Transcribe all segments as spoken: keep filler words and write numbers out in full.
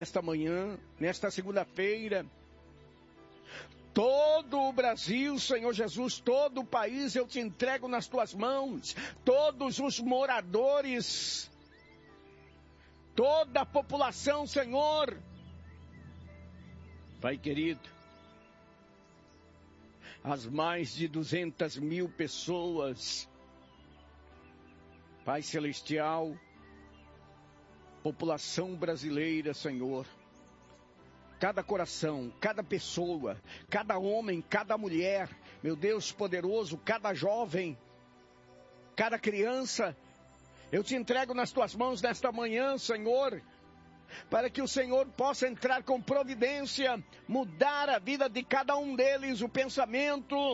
Esta manhã, nesta segunda-feira, todo o Brasil, Senhor Jesus, todo o país eu te entrego nas tuas mãos, todos os moradores, toda a população, Senhor. Pai querido, as mais de duzentas mil pessoas, Pai celestial, população brasileira, Senhor, cada coração, cada pessoa, cada homem, cada mulher, meu Deus poderoso, cada jovem, cada criança, eu te entrego nas tuas mãos nesta manhã, Senhor, para que o Senhor possa entrar com providência, mudar a vida de cada um deles, o pensamento,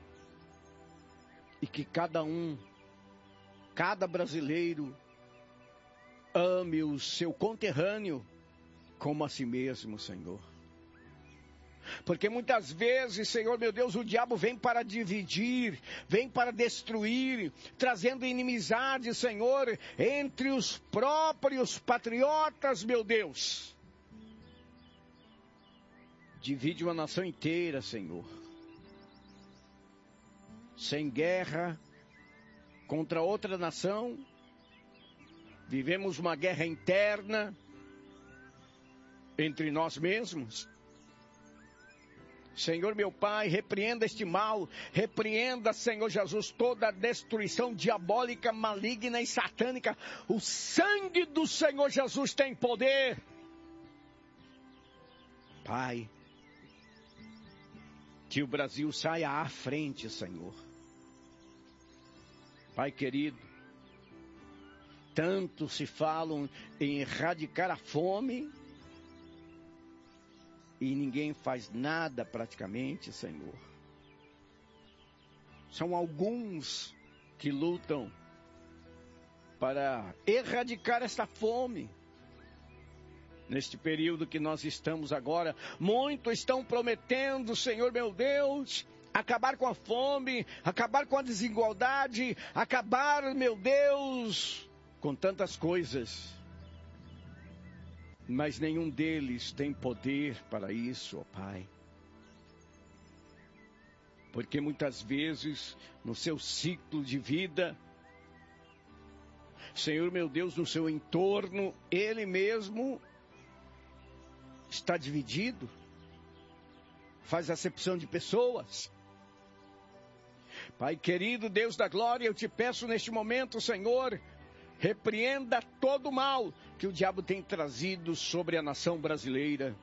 e que cada um, cada brasileiro, ame o seu conterrâneo como a si mesmo, Senhor. Porque muitas vezes, Senhor meu Deus, o diabo vem para dividir, vem para destruir, trazendo inimizade, Senhor, entre os próprios patriotas, meu Deus. Divide uma nação inteira, Senhor. Sem guerra contra outra nação, vivemos uma guerra interna entre nós mesmos. Senhor meu Pai, repreenda este mal, repreenda, Senhor Jesus, toda a destruição diabólica, maligna e satânica. O sangue do Senhor Jesus tem poder. Pai, que o Brasil saia à frente, Senhor. Pai querido, tanto se falam em erradicar a fome e ninguém faz nada praticamente, Senhor. São alguns que lutam para erradicar esta fome. Neste período que nós estamos agora, muitos estão prometendo, Senhor meu Deus, acabar com a fome, acabar com a desigualdade, acabar, meu Deus, com tantas coisas, mas nenhum deles tem poder para isso, ó Pai. Porque muitas vezes, no seu ciclo de vida, Senhor meu Deus, no seu entorno, Ele mesmo está dividido, faz acepção de pessoas. Pai querido, Deus da glória, eu te peço neste momento, Senhor, repreenda todo o mal que o diabo tem trazido sobre a nação brasileira.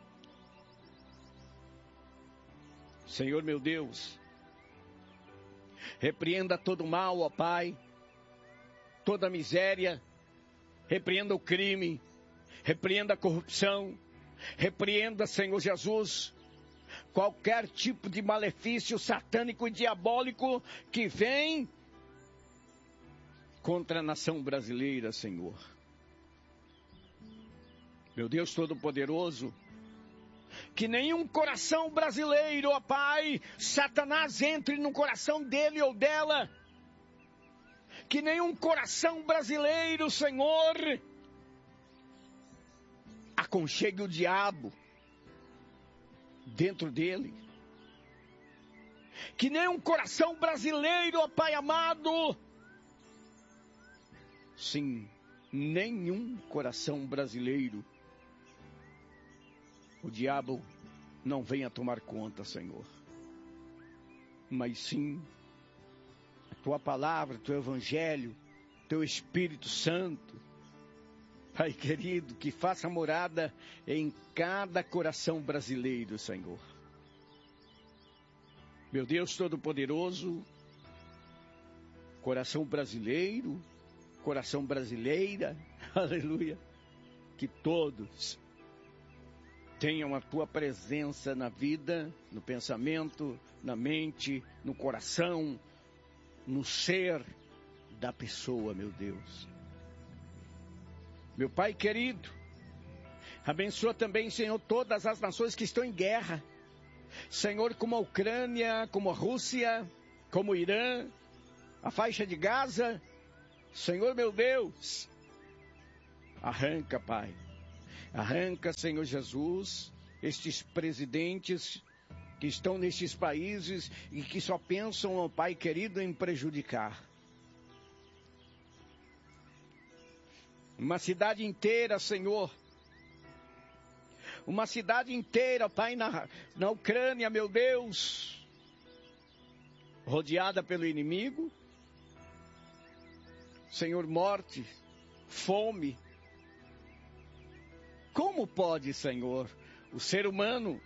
Senhor meu Deus, repreenda todo o mal, ó Pai, toda a miséria, repreenda o crime, repreenda a corrupção, repreenda, Senhor Jesus, qualquer tipo de malefício satânico e diabólico que vem contra a nação brasileira, Senhor. Meu Deus Todo-Poderoso, que nenhum coração brasileiro, ó Pai, Satanás entre no coração dele ou dela. Que nenhum coração brasileiro, Senhor, aconchegue o diabo dentro dele. Que nenhum coração brasileiro, ó Pai amado, sim, nenhum coração brasileiro, o diabo não venha tomar conta, Senhor. Mas sim, a Tua palavra, Teu Evangelho, Teu Espírito Santo, Pai querido, que faça morada em cada coração brasileiro, Senhor. Meu Deus Todo-Poderoso, coração brasileiro, coração brasileira, aleluia, que todos tenham a Tua presença na vida, no pensamento, na mente, no coração, no ser da pessoa, meu Deus. Meu Pai querido, abençoa também, Senhor, todas as nações que estão em guerra. Senhor, como a Ucrânia, como a Rússia, como o Irã, a faixa de Gaza. Senhor, meu Deus, arranca, Pai, Arranca, Senhor Jesus, estes presidentes que estão nestes países e que só pensam, ó Pai querido, em prejudicar. Uma cidade inteira, Senhor. Uma cidade inteira, Pai, na, na Ucrânia, meu Deus. Rodeada pelo inimigo. Senhor, morte, fome. Como pode, Senhor, o ser humano,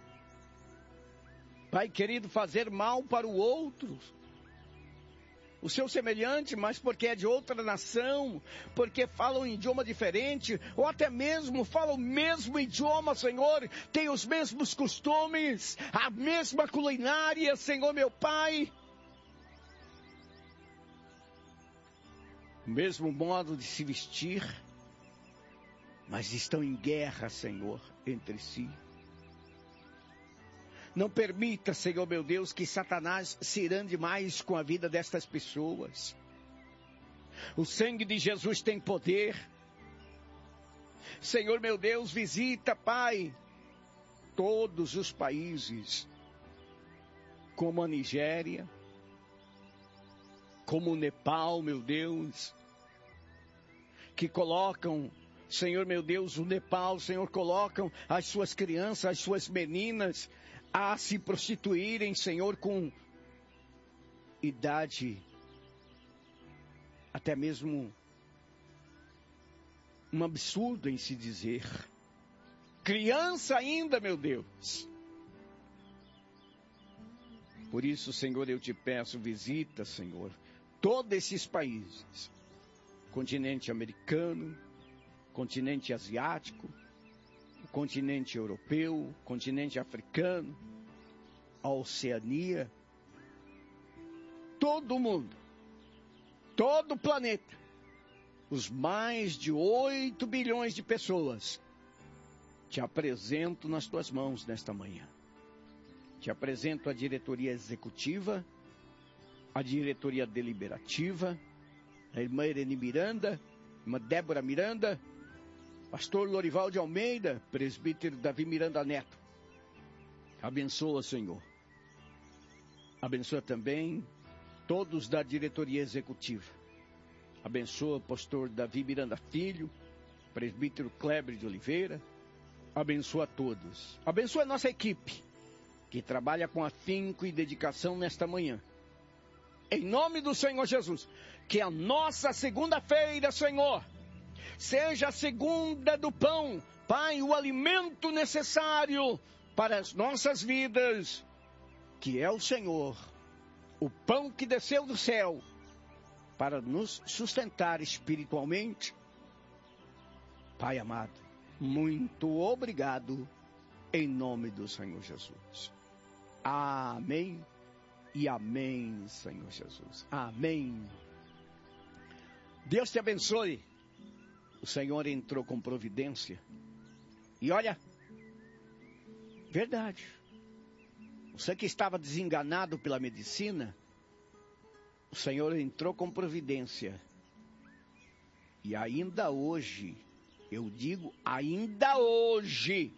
Pai querido, fazer mal para o outro? O seu semelhante, mas porque é de outra nação, porque fala um idioma diferente, ou até mesmo fala o mesmo idioma, Senhor, tem os mesmos costumes, a mesma culinária, Senhor meu Pai. O mesmo modo de se vestir, mas estão em guerra, Senhor, entre si. Não permita, Senhor meu Deus, que Satanás se irande mais com a vida destas pessoas. O sangue de Jesus tem poder. Senhor meu Deus, visita, Pai, todos os países, como a Nigéria, como o Nepal, meu Deus, que colocam, Senhor meu Deus, o Nepal, Senhor, colocam as suas crianças, as suas meninas, a se prostituírem, Senhor, com idade, até mesmo um absurdo em se dizer. Criança ainda, meu Deus. Por isso, Senhor, eu te peço, visita, Senhor, todos esses países, continente americano, continente asiático, continente europeu, continente africano, a Oceania, todo mundo, todo o planeta, os mais de oito bilhões de pessoas, te apresento nas tuas mãos nesta manhã. Te apresento a diretoria executiva, a diretoria deliberativa, a irmã Irene Miranda, a irmã Débora Miranda, pastor Lorival de Almeida, presbítero Davi Miranda Neto. Abençoa, Senhor. Abençoa também todos da diretoria executiva. Abençoa o pastor Davi Miranda Filho, presbítero Kleber de Oliveira. Abençoa todos. Abençoa a nossa equipe, que trabalha com afinco e dedicação nesta manhã. Em nome do Senhor Jesus, que a nossa segunda-feira, Senhor, seja a segunda do pão, Pai, o alimento necessário para as nossas vidas, que é o Senhor, o pão que desceu do céu, para nos sustentar espiritualmente. Pai amado, muito obrigado, em nome do Senhor Jesus. Amém e amém, Senhor Jesus. Amém. Deus te abençoe. O Senhor entrou com providência. E olha, verdade. Você que estava desenganado pela medicina, o Senhor entrou com providência. E ainda hoje, eu digo ainda hoje,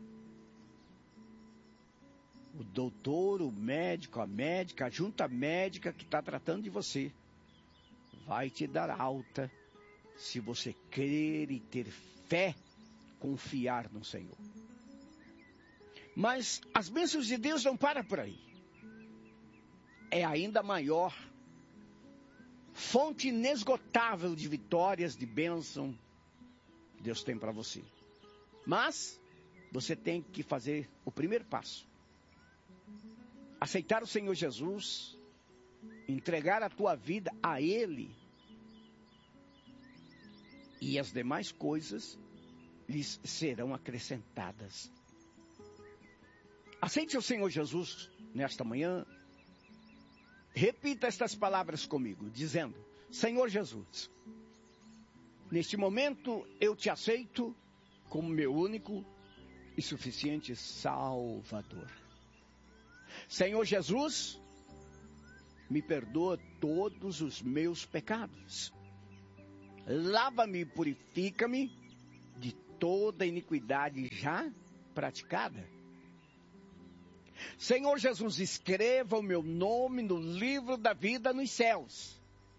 o doutor, o médico, a médica, a junta médica que está tratando de você, vai te dar alta, se você crer e ter fé, confiar no Senhor. Mas as bênçãos de Deus não param por aí. É ainda maior, fonte inesgotável de vitórias, de bênção, que Deus tem para você. Mas você tem que fazer o primeiro passo. Aceitar o Senhor Jesus, entregar a tua vida a Ele, e as demais coisas lhes serão acrescentadas. Aceite o Senhor Jesus nesta manhã. Repita estas palavras comigo, dizendo: Senhor Jesus, neste momento eu te aceito como meu único e suficiente Salvador. Senhor Jesus, me perdoa todos os meus pecados. Lava-me e purifica-me de toda iniquidade já praticada. Senhor Jesus, escreva o meu nome no livro da vida nos céus.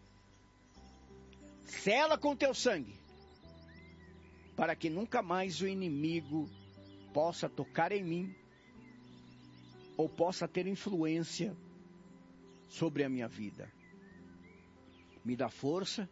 Sela com teu sangue, para que nunca mais o inimigo possa tocar em mim, ou possa ter influência sobre a minha vida. Me dá força,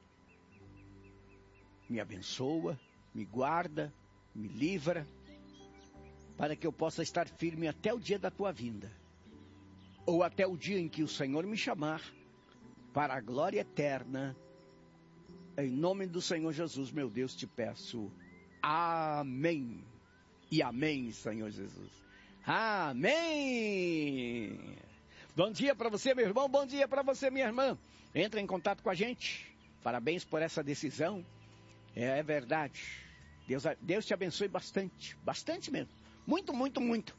me abençoa, me guarda, me livra, para que eu possa estar firme até o dia da tua vinda, ou até o dia em que o Senhor me chamar para a glória eterna. Em nome do Senhor Jesus, meu Deus, te peço. Amém. E amém, Senhor Jesus. Amém. Bom dia para você, meu irmão. Bom dia para você, minha irmã. Entra em contato com a gente. Parabéns por essa decisão. É, é verdade. Deus, Deus te abençoe bastante. Bastante mesmo. Muito, muito, muito.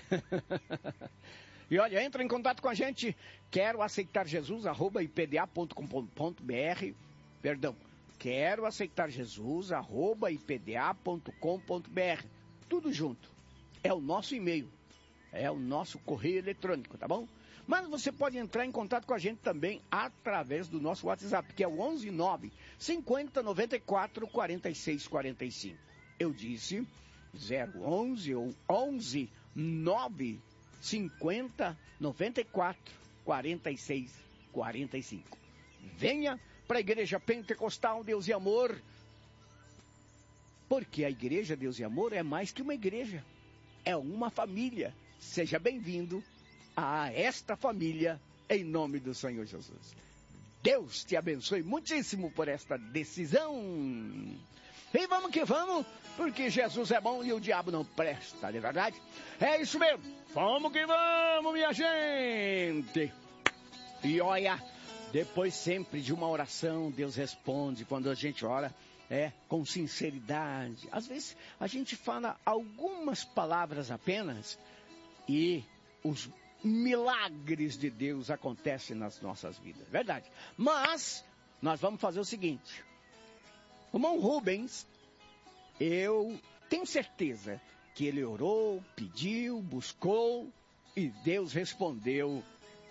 E olha, entra em contato com a gente. Quero aceitar Jesus, arroba i p d a ponto com ponto b r. Perdão. Quero aceitar Jesus, arroba i p d a ponto com ponto b r. Tudo junto. É o nosso e-mail. É o nosso correio eletrônico, tá bom? Mas você pode entrar em contato com a gente também através do nosso WhatsApp, que é o onze nove cinquenta noventa e quatro quarenta e seis quarenta e cinco. Eu disse zero onze ou onze nove cinquenta noventa e quatro quarenta e seis quarenta e cinco. Venha para a Igreja Pentecostal Deus e Amor, porque a Igreja Deus e Amor é mais que uma igreja, é uma família. Seja bem-vindo a esta família, em nome do Senhor Jesus. Deus te abençoe muitíssimo por esta decisão. E vamos que vamos, porque Jesus é bom e o diabo não presta, não é verdade? É isso mesmo, vamos que vamos, minha gente. E olha, depois sempre de uma oração, Deus responde quando a gente ora, é, com sinceridade. Às vezes a gente fala algumas palavras apenas e os milagres de Deus acontecem nas nossas vidas, verdade? Mas nós vamos fazer o seguinte. O irmão Rubens, eu tenho certeza que ele orou, pediu, buscou e Deus respondeu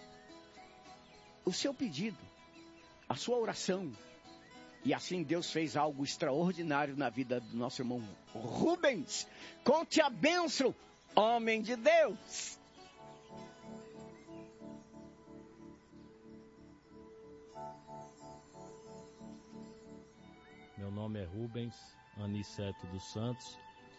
o seu pedido, a sua oração. E assim Deus fez algo extraordinário na vida do nosso irmão Rubens. Conte a bênção, homem de Deus. Meu nome é Rubens Aniceto dos Santos,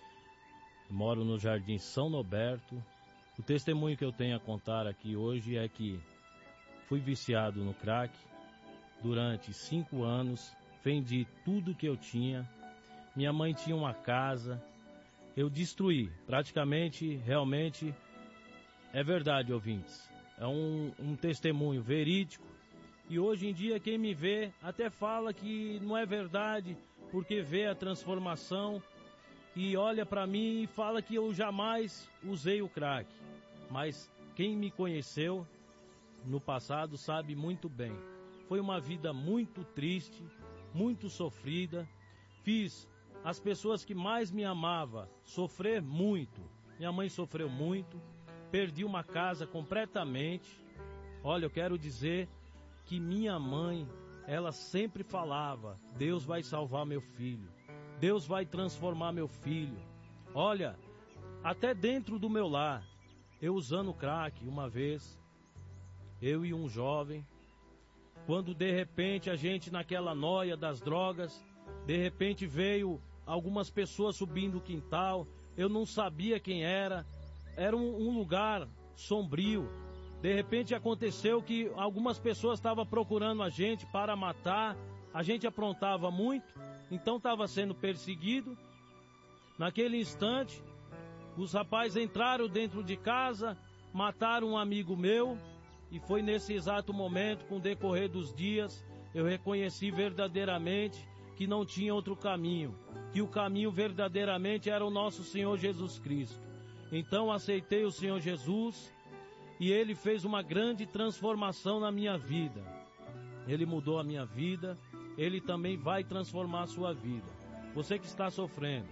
moro no Jardim São Noberto. O testemunho que eu tenho a contar aqui hoje é que fui viciado no crack durante cinco anos, vendi tudo que eu tinha, minha mãe tinha uma casa, eu destruí, praticamente, realmente, é verdade, ouvintes, é um, um testemunho verídico. E hoje em dia quem me vê até fala que não é verdade, porque vê a transformação e olha para mim e fala que eu jamais usei o crack. Mas quem me conheceu no passado sabe muito bem. Foi uma vida muito triste, muito sofrida. Fiz as pessoas que mais me amavam sofrer muito. Minha mãe sofreu muito, perdi uma casa completamente. Olha, eu quero dizer que minha mãe, ela sempre falava, Deus vai salvar meu filho, Deus vai transformar meu filho. Olha, até dentro do meu lar, eu usando crack uma vez, eu e um jovem, quando de repente a gente naquela noia das drogas, de repente veio algumas pessoas subindo o quintal, eu não sabia quem era, era um, um lugar sombrio. De repente aconteceu que algumas pessoas estavam procurando a gente para matar, a gente aprontava muito, então estava sendo perseguido. Naquele instante, os rapazes entraram dentro de casa, mataram um amigo meu, e foi nesse exato momento, com o decorrer dos dias, eu reconheci verdadeiramente que não tinha outro caminho, que o caminho verdadeiramente era o nosso Senhor Jesus Cristo. Então aceitei o Senhor Jesus, e Ele fez uma grande transformação na minha vida. Ele mudou a minha vida, Ele também vai transformar a sua vida. Você que está sofrendo,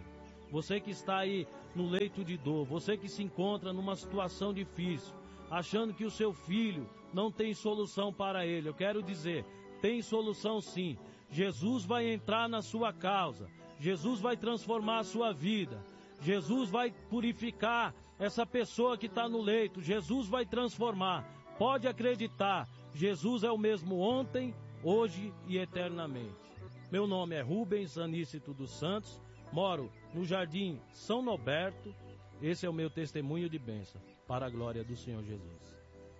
você que está aí no leito de dor, você que se encontra numa situação difícil, achando que o seu filho não tem solução para ele, eu quero dizer, tem solução sim. Jesus vai entrar na sua causa, Jesus vai transformar a sua vida, Jesus vai purificar essa pessoa que está no leito, Jesus vai transformar. Pode acreditar, Jesus é o mesmo ontem, hoje e eternamente. Meu nome é Rubens Aníceto dos Santos, moro no Jardim São Norberto. Esse é o meu testemunho de bênção, para a glória do Senhor Jesus.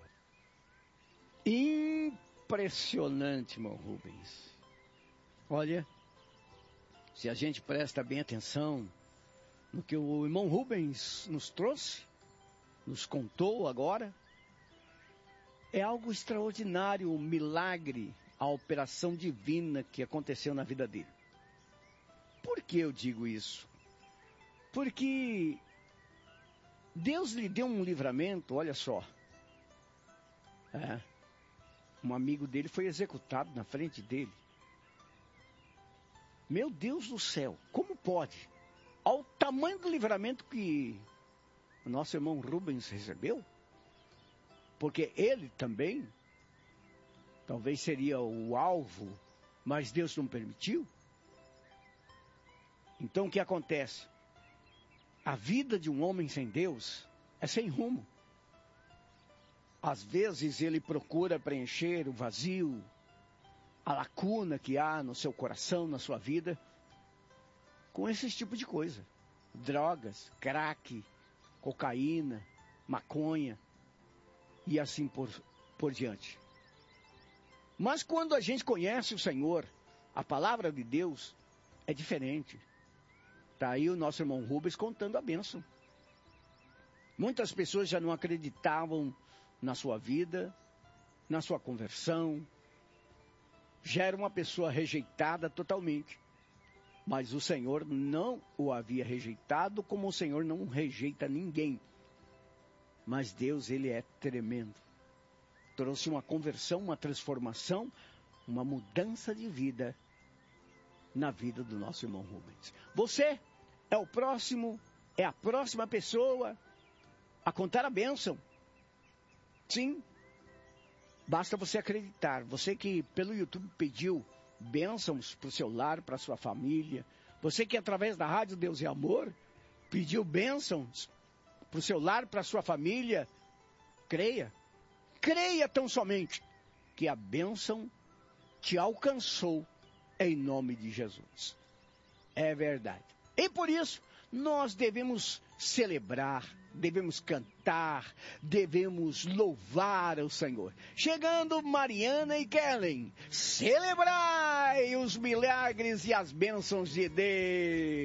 Impressionante, irmão Rubens. Olha, se a gente presta bem atenção no que o irmão Rubens nos trouxe, nos contou agora, é algo extraordinário, um milagre, a operação divina que aconteceu na vida dele. Por que eu digo isso? Porque Deus lhe deu um livramento, olha só. É, um amigo dele foi executado na frente dele. Meu Deus do céu, como pode? Ao tamanho do livramento que o nosso irmão Rubens recebeu, porque ele também, talvez seria o alvo, mas Deus não permitiu. Então o que acontece? A vida de um homem sem Deus é sem rumo. Às vezes ele procura preencher o vazio, a lacuna que há no seu coração, na sua vida, com esse tipo de coisa. Drogas, crack, cocaína, maconha e assim por, por diante. Mas quando a gente conhece o Senhor, a palavra de Deus é diferente. Está aí o nosso irmão Rubens contando a bênção. Muitas pessoas já não acreditavam na sua vida, na sua conversão. Já era uma pessoa rejeitada totalmente. Mas o Senhor não o havia rejeitado, como o Senhor não rejeita ninguém. Mas Deus, Ele é tremendo. Trouxe uma conversão, uma transformação, uma mudança de vida na vida do nosso irmão Rubens. Você é o próximo, é a próxima pessoa a contar a bênção. Sim, basta você acreditar. Você que pelo YouTube pediu bênçãos para o seu lar, para a sua família. Você que através da Rádio Deus e Amor pediu bênçãos para o seu lar, para a sua família. Creia. Creia tão somente que a bênção te alcançou em nome de Jesus. É verdade. E por isso, nós devemos celebrar, devemos cantar, devemos louvar o Senhor. Chegando Mariana e Kellen, celebrai os milagres e as bênçãos de Deus.